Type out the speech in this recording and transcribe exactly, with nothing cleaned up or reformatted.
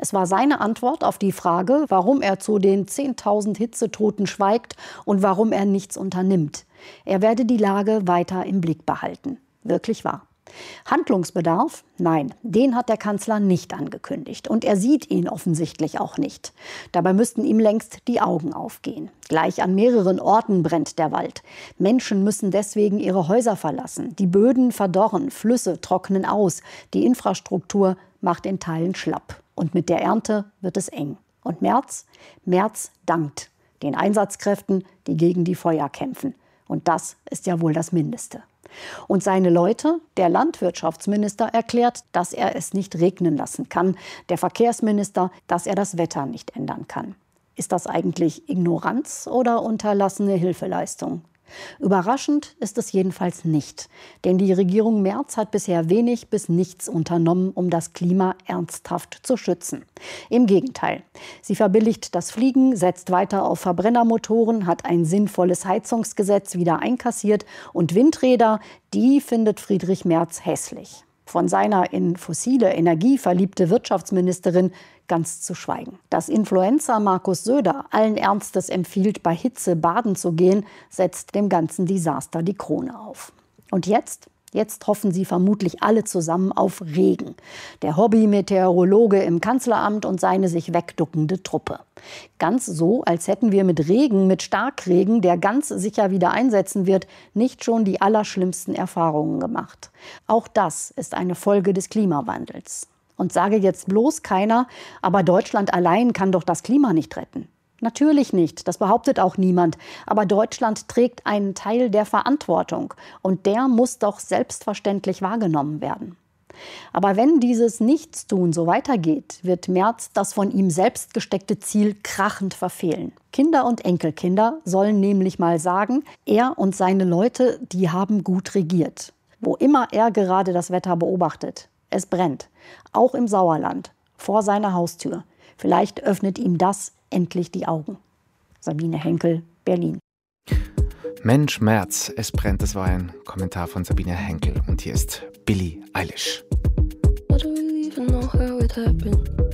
Es war seine Antwort auf die Frage, warum er zu den zehntausend Hitzetoten schweigt und warum er nichts unternimmt. Er werde die Lage weiter im Blick behalten. Wirklich wahr. Handlungsbedarf? Nein, den hat der Kanzler nicht angekündigt. Und er sieht ihn offensichtlich auch nicht. Dabei müssten ihm längst die Augen aufgehen. Gleich an mehreren Orten brennt der Wald. Menschen müssen deswegen ihre Häuser verlassen. Die Böden verdorren, Flüsse trocknen aus. Die Infrastruktur macht in Teilen schlapp. Und mit der Ernte wird es eng. Und Merz? Merz dankt den Einsatzkräften, die gegen die Feuer kämpfen. Und das ist ja wohl das Mindeste. Und seine Leute, der Landwirtschaftsminister erklärt, dass er es nicht regnen lassen kann. Der Verkehrsminister, dass er das Wetter nicht ändern kann. Ist das eigentlich Ignoranz oder unterlassene Hilfeleistung? Überraschend ist es jedenfalls nicht. Denn die Regierung Merz hat bisher wenig bis nichts unternommen, um das Klima ernsthaft zu schützen. Im Gegenteil. Sie verbilligt das Fliegen, setzt weiter auf Verbrennermotoren, hat ein sinnvolles Heizungsgesetz wieder einkassiert und Windräder, die findet Friedrich Merz hässlich. Von seiner in fossile Energie verliebte Wirtschaftsministerin ganz zu schweigen. Dass Influencer Markus Söder allen Ernstes empfiehlt, bei Hitze baden zu gehen, setzt dem ganzen Desaster die Krone auf. Und jetzt? Jetzt hoffen sie vermutlich alle zusammen auf Regen. Der Hobby-Meteorologe im Kanzleramt und seine sich wegduckende Truppe. Ganz so, als hätten wir mit Regen, mit Starkregen, der ganz sicher wieder einsetzen wird, nicht schon die allerschlimmsten Erfahrungen gemacht. Auch das ist eine Folge des Klimawandels. Und sage jetzt bloß keiner, aber Deutschland allein kann doch das Klima nicht retten. Natürlich nicht, das behauptet auch niemand. Aber Deutschland trägt einen Teil der Verantwortung. Und der muss doch selbstverständlich wahrgenommen werden. Aber wenn dieses Nichtstun so weitergeht, wird Merz das von ihm selbst gesteckte Ziel krachend verfehlen. Kinder und Enkelkinder sollen nämlich mal sagen, er und seine Leute, die haben gut regiert. Wo immer er gerade das Wetter beobachtet. Es brennt. Auch im Sauerland. Vor seiner Haustür. Vielleicht öffnet ihm das endlich die Augen. Sabine Henkel, Berlin. Mensch, Merz, es brennt, das war ein Kommentar von Sabine Henkel. Und hier ist Billie Eilish. I don't even know how it happened.